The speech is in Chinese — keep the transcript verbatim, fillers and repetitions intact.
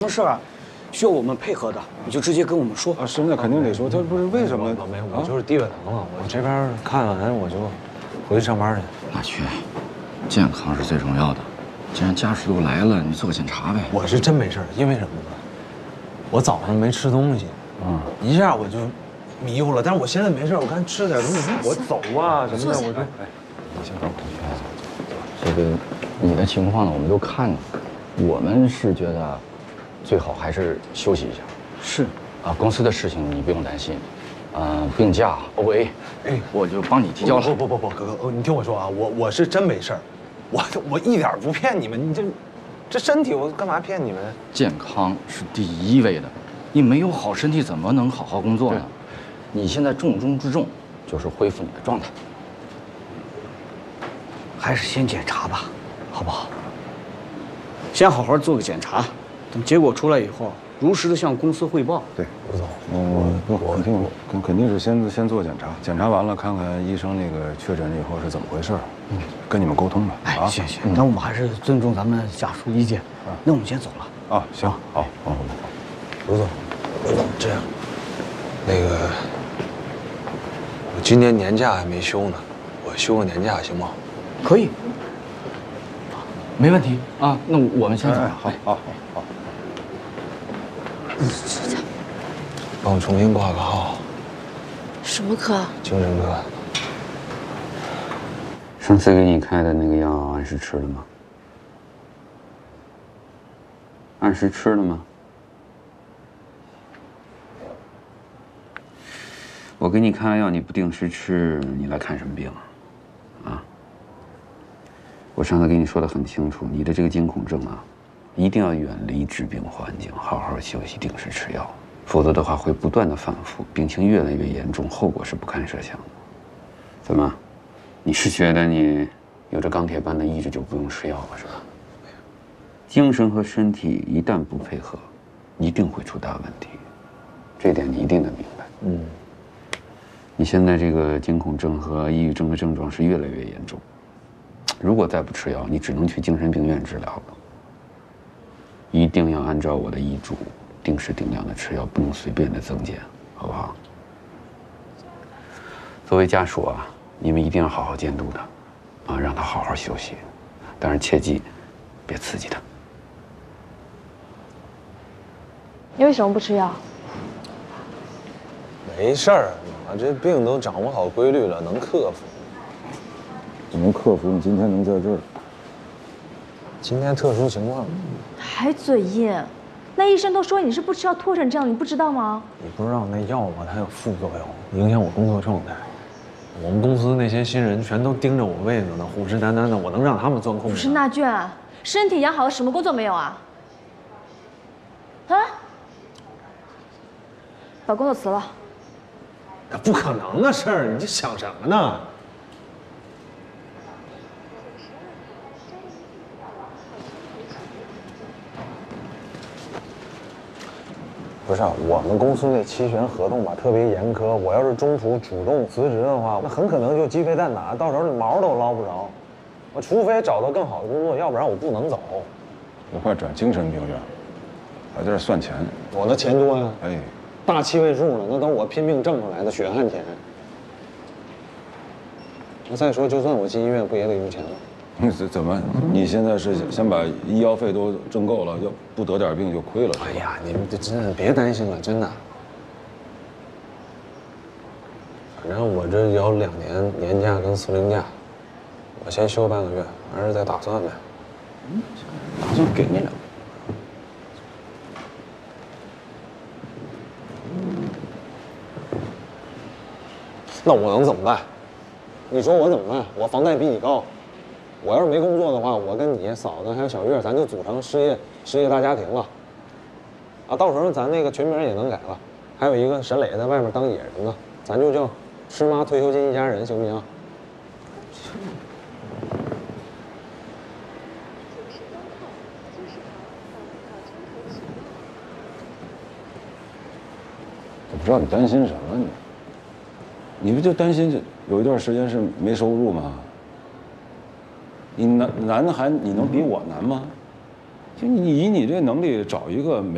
什么事儿啊，需要我们配合的，你就直接跟我们说啊。是，那肯定得说。他不是为什么？ 老梅，我就是低血糖了，我这边看完我就回去上班去。 大去，健康是最重要的。既然家属都来了，你做个检查呗。 我是真没事，因为什么呢？我早上没吃东西，嗯，一下我就迷糊了。但是我现在没事，我赶紧吃点东西，我走啊什么的，我就。哎， 你先等会儿。这个你的情况呢，我们都看了。我们是觉得，最好还是休息一下。 是， 啊，公司的事情你不用担心，呃，病假 O A， 哎，我就帮你提交了。 不不不不，哥哥，你听我说啊，我我是真没事儿，我我一点不骗你们，你这这身体我干嘛骗你们？ 健康是第一位的，你没有好身体怎么能好好工作呢？你现在重中之重就是恢复你的状态。 还是先检查吧，好不好？先好好做个检查，等结果出来以后，如实的向公司汇报。 对，吴总，我不肯定肯肯定是先先做检查，检查完了看看医生那个确诊以后是怎么回事，嗯，跟你们沟通吧。 哎，行行，那我们还是尊重咱们家属意见。啊，那我们先走了。 啊，行，好，好，好。 卢总，卢总，这样，那个，我今年年假还没休呢，我休个年假行吗？ 可以， 没问题啊。那我们先走了。 好，好，好，好。 帮我重新挂个号。 什么科？ 精神科。 上次给你开的那个药按时吃了吗？按时吃了吗？我给你开了药，你不定时吃，你来看什么病啊？我上次跟你说的很清楚，你的这个惊恐症啊，一定要远离致病环境，好好休息，定时吃药，否则的话会不断的反复，病情越来越严重，后果是不堪设想的。怎么，你是觉得你有着钢铁般的意志就不用吃药了是吧？精神和身体一旦不配合，一定会出大问题，这点你一定得明白。嗯，你现在这个惊恐症和抑郁症的症状是越来越严重。如果再不吃药，你只能去精神病院治疗了。一定要按照我的医嘱，定时定量的吃药，不能随便的增减，好不好？作为家属啊，你们一定要好好监督他，啊，让他好好休息，当然切记，别刺激他。 你为什么不吃药？ 没事儿，我这病都掌握好规律了，能克服。 怎么克服？你今天能在这儿？ 今天特殊情况， 还嘴硬，那医生都说你是不吃药拖成这样，你不知道吗？ 你不知道那药吧，它有副作用，影响我工作状态。我们公司那些新人全都盯着我位子呢，虎视眈眈的，我能让他们钻空子？ 不是那卷，身体养好了，什么工作没有啊？啊？把工作辞了。 那不可能的事儿，你这想什么呢？不是、啊，我们公司那期权合同吧特别严苛，我要是中途主动辞职的话，那很可能就鸡飞蛋打，到时候毛都捞不着。我除非找到更好的工作，要不然我不能走。 我快转精神病院，还在这算钱。 我那钱多呀， 哎， 大七位数呢，那都是我拼命挣出来的血汗钱。那再说，就算我进医院，不也得用钱吗？ 怎怎么？你现在是先把医药费都挣够了，要不得点病就亏了？ 哎呀，你们这真的别担心了，真的。反正我这有两年年假跟四零假，我先休半个月，还是再打算呗。 嗯，打算给你了。 那我能怎么办？你说我怎么办？我房贷比你高。我要是没工作的话，我跟你嫂子还有小月，咱就组成失业失业大家庭了。啊，到时候咱那个群名也能改了，还有一个沈磊在外面当野人呢，咱就叫吃妈退休金一家人，行不行？ 我不知道你担心什么你？你不就担心这有一段时间是没收入吗？你难难还你能比我难吗？就你以你这能力找一个没。